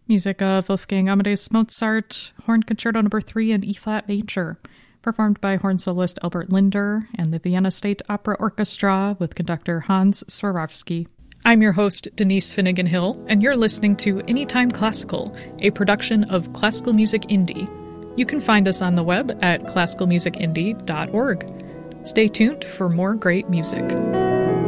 Music of Wolfgang Amadeus Mozart, Horn Concerto No. 3 in E-flat major, performed by horn soloist Albert Linder and the Vienna State Opera Orchestra with conductor Hans Swarovski. I'm your host, Denise Finnegan Hill, and you're listening to Anytime Classical, a production of Classical Music Indie. You can find us on the web at classicalmusicindie.org. Stay tuned for more great music.